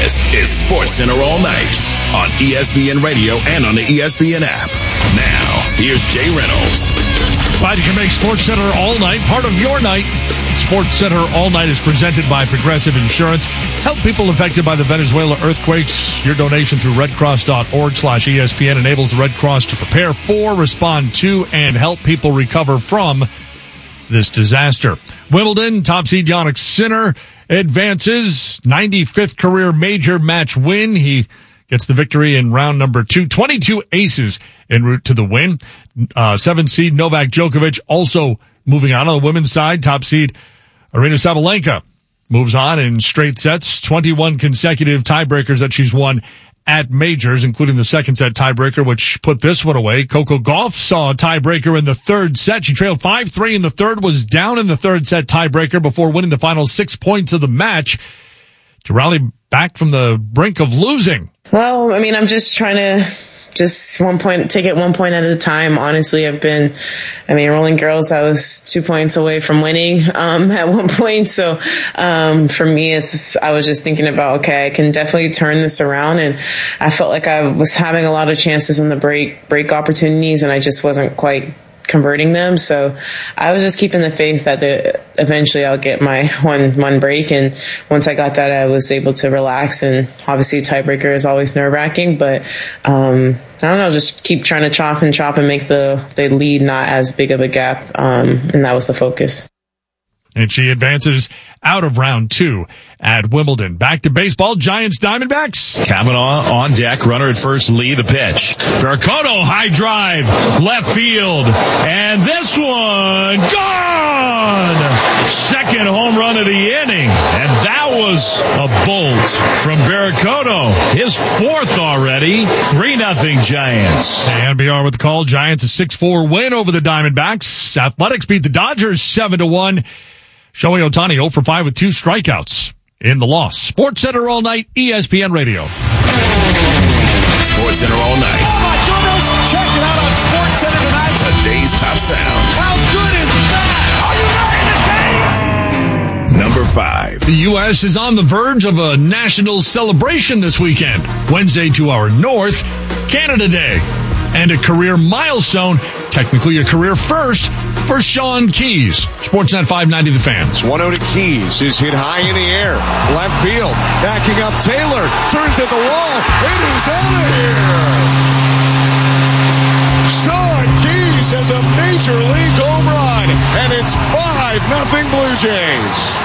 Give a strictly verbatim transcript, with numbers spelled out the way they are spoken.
This is SportsCenter All Night on E S P N Radio and on the E S P N app. Now, here's Jay Reynolds. Glad you can make SportsCenter All Night part of your night. SportsCenter All Night is presented by Progressive Insurance. Help people affected by the Venezuela earthquakes. Your donation through redcross.org slash ESPN enables the Red Cross to prepare for, respond to, and help people recover from this disaster. Wimbledon, top seed Jannik Sinner advances. ninety-fifth career major match win. He gets the victory in round number two. twenty-two aces en route to the win. Uh, seven seed Novak Djokovic also moving on on the women's side. Top seed Aryna Sabalenka moves on in straight sets. twenty-one consecutive tiebreakers that she's won at majors, including the second set tiebreaker, which put this one away. Coco Gauff saw a tiebreaker in the third set. She trailed five three in the third, was down in the third set tiebreaker before winning the final six points of the match to rally back from the brink of losing. Well, I mean, I'm just trying to just one point, take it one point at a time. Honestly, I've been, I mean, Rolling Girls, I was two points away from winning, um, at one point. So, um, for me, it's, just, I was just thinking about, okay, I can definitely turn this around. And I felt like I was having a lot of chances in the break, break opportunities, and I just wasn't quite converting them. So I was just keeping the faith that the, eventually I'll get my one, one break. And once I got that, I was able to relax. And obviously tiebreaker is always nerve wracking, but, um, I don't know, just keep trying to chop and chop and make the, the lead not as big of a gap. Um, and that was the focus. And she advances out of round two at Wimbledon. Back to baseball, Giants Diamondbacks. Kavanaugh on deck, runner at first, Lee the pitch. Barracoto, high drive, left field, and this one, gone! Second home run of the inning, and that was a bolt from Barracoto. His fourth already, three nothing Giants. And B R with the call, Giants a six four win over the Diamondbacks. Athletics beat the Dodgers seven to one. Shohei Ohtani oh for five with two strikeouts in the loss. SportsCenter All Night, E S P N Radio. SportsCenter All Night. Oh my goodness! Check it out on SportsCenter tonight. Today's top sound. How good is that? Are you ready to take? Number five. The U S is on the verge of a national celebration this weekend. Wednesday to our north, Canada Day. And a career milestone, technically a career first, for Sean Keys. Sportsnet five ninety The Fan. one oh to Keys is hit high in the air. Left field. Backing up Taylor. Turns at the wall. It is out of here. Sean Keys has a major league home run. And it's five nothing Blue Jays.